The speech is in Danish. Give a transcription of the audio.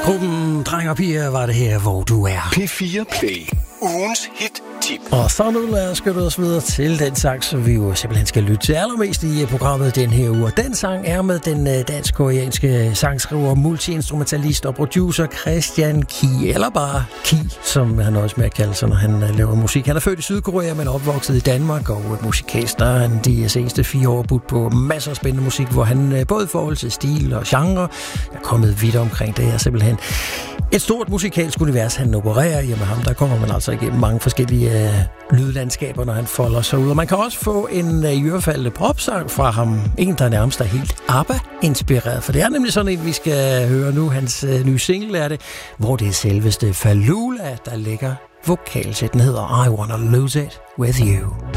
Gruppen Dreng og Piger var det her, hvor du er. P4 Play. Ugens hit-tip. Og så nu lad os skynde os videre til den sang, som vi jo simpelthen skal lytte til allermest i programmet den her uge. Den sang er med den dansk-koreanske sangskriver, multiinstrumentalist og producer Christian Ki, eller bare Ki, som han også med at kalde sig, når han laver musik. Han er født i Sydkorea, men opvokset i Danmark, og musikalsk, der er han de seneste 4 år budt på masser af spændende musik, hvor han både i forhold til stil og genre er kommet vidt omkring. Det er simpelthen et stort musikalsk univers, han opererer i. Med ham, der kommer man altså igennem mange forskellige lydlandskaber, når han folder sig ud. Og man kan også få en ørefaldende popsang fra ham. En, der nærmest er helt ABBA-inspireret. For det er nemlig sådan en, vi skal høre nu. Hans nye single er det, hvor det er selveste Falula, der lægger vokalsæt. Den hedder I Wanna Lose It With You.